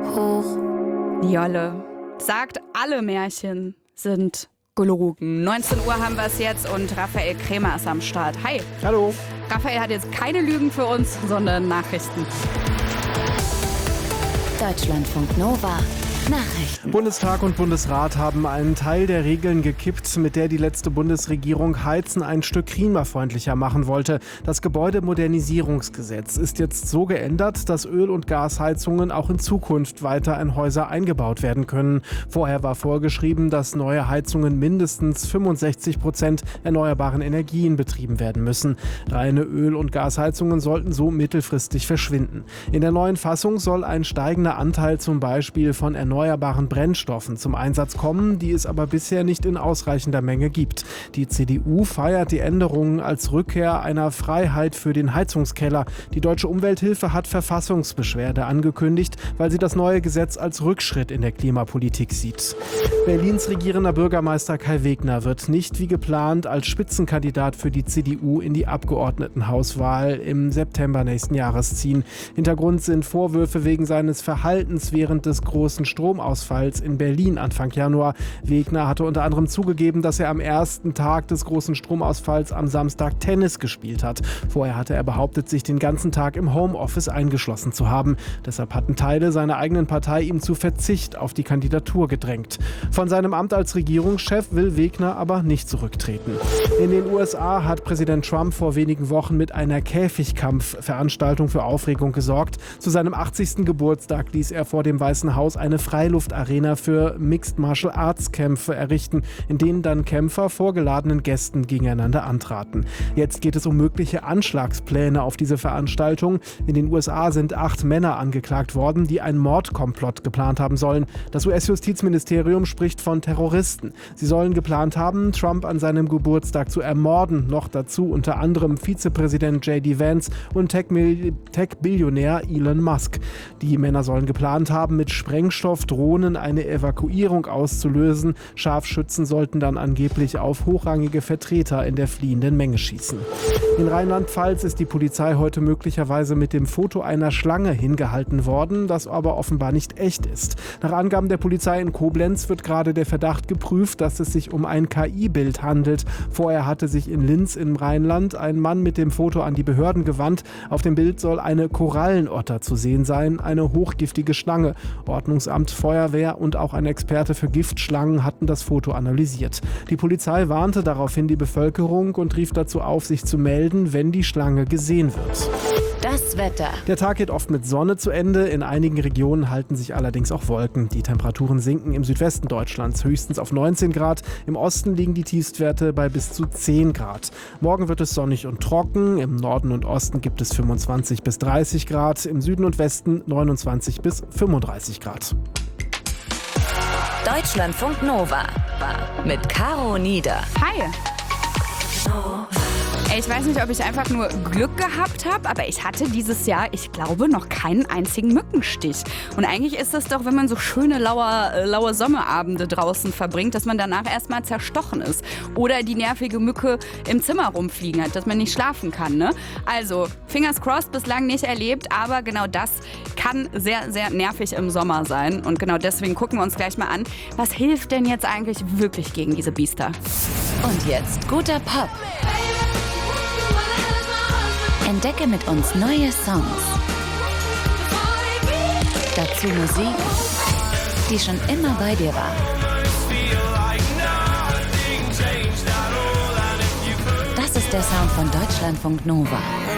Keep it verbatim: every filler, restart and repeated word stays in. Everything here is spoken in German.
hoch. Jolle sagt, alle Märchen sind gelogen. neunzehn Uhr haben wir es jetzt und Raphael Krämer ist am Start. Hi. Hallo. Raphael hat jetzt keine Lügen für uns, sondern Nachrichten. Deutschlandfunk Nova. Nachrichten. Bundestag und Bundesrat haben einen Teil der Regeln gekippt, mit der die letzte Bundesregierung Heizen ein Stück klimafreundlicher machen wollte. Das Gebäudemodernisierungsgesetz ist jetzt so geändert, dass Öl- und Gasheizungen auch in Zukunft weiter in Häuser eingebaut werden können. Vorher war vorgeschrieben, dass neue Heizungen mindestens fünfundsechzig Prozent erneuerbaren Energien betrieben werden müssen. Reine Öl- und Gasheizungen sollten so mittelfristig verschwinden. In der neuen Fassung soll ein steigender Anteil zum Beispiel von erneuerbaren erneuerbaren Brennstoffen zum Einsatz kommen, die es aber bisher nicht in ausreichender Menge gibt. Die C D U feiert die Änderungen als Rückkehr einer Freiheit für den Heizungskeller. Die Deutsche Umwelthilfe hat Verfassungsbeschwerde angekündigt, weil sie das neue Gesetz als Rückschritt in der Klimapolitik sieht. Berlins regierender Bürgermeister Kai Wegner wird nicht wie geplant als Spitzenkandidat für die C D U in die Abgeordnetenhauswahl im September nächsten Jahres ziehen. Hintergrund sind Vorwürfe wegen seines Verhaltens während des großen Stromausfalls in Berlin Anfang Januar. Wegner hatte unter anderem zugegeben, dass er am ersten Tag des großen Stromausfalls am Samstag Tennis gespielt hat. Vorher hatte er behauptet, sich den ganzen Tag im Homeoffice eingeschlossen zu haben. Deshalb hatten Teile seiner eigenen Partei ihm zu Verzicht auf die Kandidatur gedrängt. Von seinem Amt als Regierungschef will Wegner aber nicht zurücktreten. In den U S A hat Präsident Trump vor wenigen Wochen mit einer Käfigkampf-Veranstaltung für Aufregung gesorgt. Zu seinem achtzigsten Geburtstag ließ er vor dem Weißen Haus eine Freiluftarena für Mixed Martial Arts Kämpfe errichten, in denen dann Kämpfer vor geladenen Gästen gegeneinander antraten. Jetzt geht es um mögliche Anschlagspläne auf diese Veranstaltung. In den U S A sind acht Männer angeklagt worden, die einen Mordkomplott geplant haben sollen. Das U S-Justizministerium spricht von Terroristen. Sie sollen geplant haben, Trump an seinem Geburtstag zu ermorden. Noch dazu unter anderem Vizepräsident J D Vance und Tech-Billionär Elon Musk. Die Männer sollen geplant haben, mit Sprengstoffdrohnen eine Evakuierung auszulösen. Scharfschützen sollten dann angeblich auf hochrangige Vertreter in der fliehenden Menge schießen. In Rheinland-Pfalz ist die Polizei heute möglicherweise mit dem Foto einer Schlange hingehalten worden, das aber offenbar nicht echt ist. Nach Angaben der Polizei in Koblenz wird gerade der Verdacht geprüft, dass es sich um ein K I-Bild handelt. Vorher hatte sich in Linz im Rheinland ein Mann mit dem Foto an die Behörden gewandt. Auf dem Bild soll eine Korallenotter zu sehen sein, eine hochgiftige Schlange. Ordnungsamt, Feuerwehr und auch ein Experte für Giftschlangen hatten das Foto analysiert. Die Polizei warnte daraufhin die Bevölkerung und rief dazu auf, sich zu melden, wenn die Schlange gesehen wird. Das Wetter. Der Tag geht oft mit Sonne zu Ende. In einigen Regionen halten sich allerdings auch Wolken. Die Temperaturen sinken im Südwesten Deutschlands höchstens auf neunzehn Grad. Im Osten liegen die Tiefstwerte bei bis zu zehn Grad. Morgen wird es sonnig und trocken. Im Norden und Osten gibt es fünfundzwanzig bis dreißig Grad. Im Süden und Westen neunundzwanzig bis fünfunddreißig Grad. Deutschlandfunk Nova mit Caro Nieder. Hi. Ich weiß nicht, ob ich einfach nur Glück gehabt habe, aber ich hatte dieses Jahr, ich glaube, noch keinen einzigen Mückenstich. Und eigentlich ist das doch, wenn man so schöne laue, laue Sommerabende draußen verbringt, dass man danach erstmal zerstochen ist. Oder die nervige Mücke im Zimmer rumfliegen hat, dass man nicht schlafen kann. Ne? Also, fingers crossed, bislang nicht erlebt, aber genau das kann sehr, sehr nervig im Sommer sein. Und genau deswegen gucken wir uns gleich mal an, was hilft denn jetzt eigentlich wirklich gegen diese Biester? Und jetzt guter Pop. Entdecke mit uns neue Songs. Dazu Musik, die schon immer bei dir war. Das ist der Sound von Deutschlandfunk Nova.